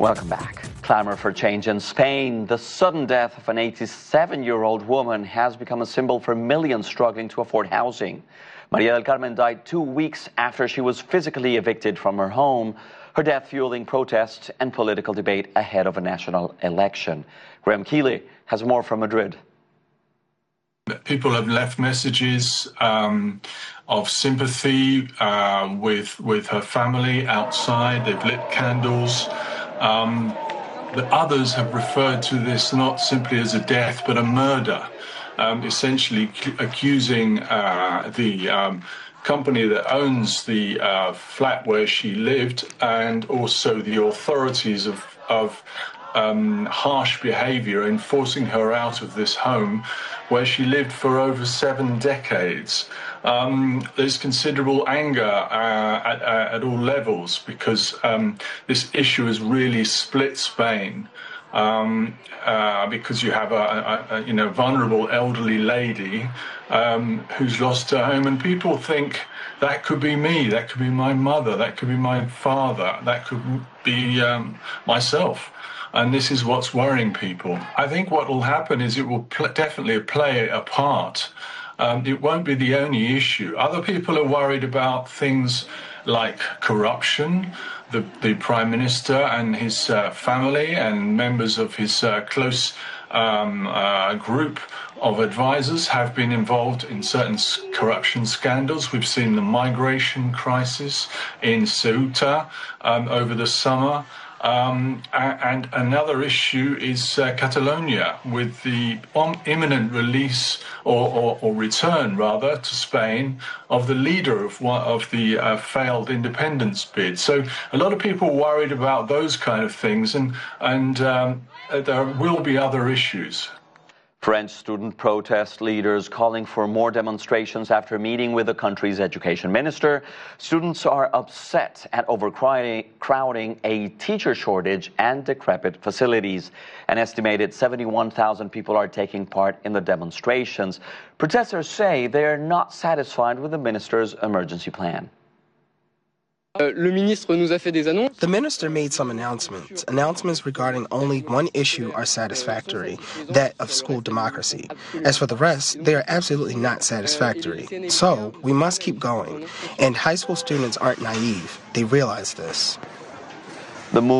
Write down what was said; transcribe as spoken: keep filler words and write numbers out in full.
Welcome back. Clamor for change in Spain. The sudden death of an eighty-seven-year-old woman has become a symbol for millions struggling to afford housing. Maria del Carmen died two weeks after she was physically evicted from her home, her death fueling protests and political debate ahead of a national election. Graham Keeley has more from Madrid. People have left messages um, of sympathy uh, with with her family outside. They've lit candles. Um, the others have referred to this not simply as a death, but a murder, um, essentially accusing uh, the um, company that owns the uh, flat where she lived and also the authorities of, of um, harsh behavior in forcing her out of this home where she lived for over seven decades. Um, there's considerable anger uh, at, at all levels because um, this issue has really split Spain. Um, uh, because you have a, a, a you know vulnerable elderly lady um, who's lost her home, and people think that could be me, that could be my mother, that could be my father, that could be um, myself. And this is what's worrying people. I think what will happen is it will pl- definitely play a part. Um, it won't be the only issue. Other people are worried about things like corruption. The, the Prime Minister and his uh, family and members of his uh, close um, uh, group of advisors have been involved in certain corruption scandals. We've seen the migration crisis in Ceuta um, over the summer. Um, and another issue is uh, Catalonia, with the imminent release or, or, or return, rather, to Spain of the leader of one of the uh, failed independence bid. So a lot of people worried about those kind of things, and and um, there will be other issues. French student protest leaders calling for more demonstrations after meeting with the country's education minister. Students are upset at overcrowding, a teacher shortage, and decrepit facilities. An estimated seventy-one thousand people are taking part in the demonstrations. Protesters say they are not satisfied with the minister's emergency plan. The minister made some announcements. Announcements regarding only one issue are satisfactory, that of school democracy. As for the rest, they are absolutely not satisfactory. So, we must keep going. And high school students aren't naive. They realize this. The move